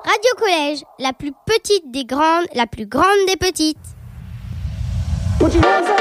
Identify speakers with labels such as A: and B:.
A: Radio Collège, la plus petite des grandes, la plus grande des petites.